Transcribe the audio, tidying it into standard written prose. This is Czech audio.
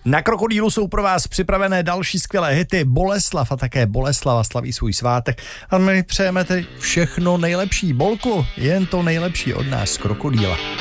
Na Krokodýlu jsou pro vás připravené další skvělé hity. Boleslav a také Boleslava slaví svůj svátek a my přejeme tedy všechno nejlepší. Bolku, jen to nejlepší od nás z Krokodýla.